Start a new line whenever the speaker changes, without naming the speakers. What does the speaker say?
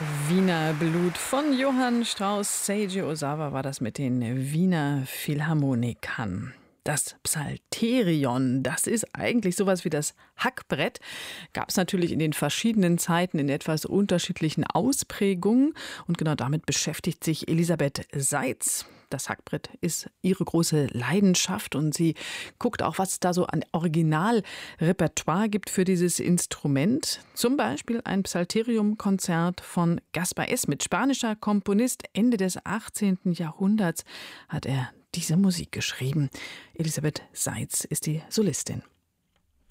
Wiener Blut von Johann Strauss. Seiji Ozawa war das mit den Wiener Philharmonikern. Das Psalterion, das ist eigentlich sowas wie das Hackbrett. Gab es natürlich in den verschiedenen Zeiten in etwas unterschiedlichen Ausprägungen. Und genau damit beschäftigt sich Elisabeth Seitz. Das Hackbrett ist ihre große Leidenschaft und sie guckt auch, was es da so an Originalrepertoire gibt für dieses Instrument. Zum Beispiel ein Psalterium-Konzert von Gaspar Esmet, spanischer Komponist. Ende des 18. Jahrhunderts hat er diese Musik geschrieben. Elisabeth Seitz ist die Solistin.